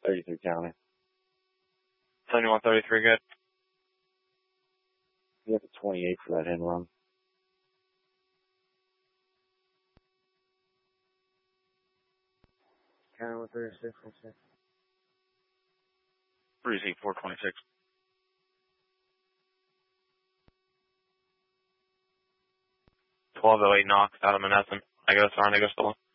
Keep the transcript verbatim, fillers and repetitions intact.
thirty-three county. seventy-one thirty-three, good. You have a twenty-eight for that hit and run. County one thirty-six, one six. Precinct four twenty-six. twelve oh eight knock out of Menneson. I go, sorry, I go still.